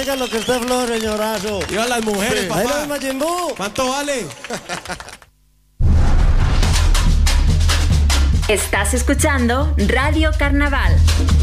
Oiga lo que usted flor, señorazo. Viva las mujeres, Sí. papá. Ahí lo Majin Buu. ¿Cuánto vale? Estás escuchando Radio Carnaval.